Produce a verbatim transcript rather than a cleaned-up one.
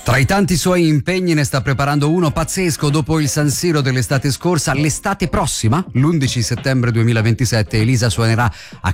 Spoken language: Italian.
Tra i tanti suoi impegni ne sta preparando uno pazzesco. Dopo il San Siro dell'estate scorsa, l'estate prossima, l'undici settembre duemilaventisette, Elisa suonerà a